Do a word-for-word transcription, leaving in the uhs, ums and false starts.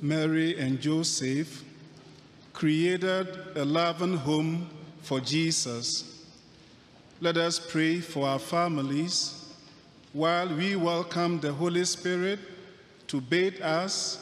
Mary and Joseph created a loving home for Jesus. Let us pray for our families while we welcome the Holy Spirit to bathe us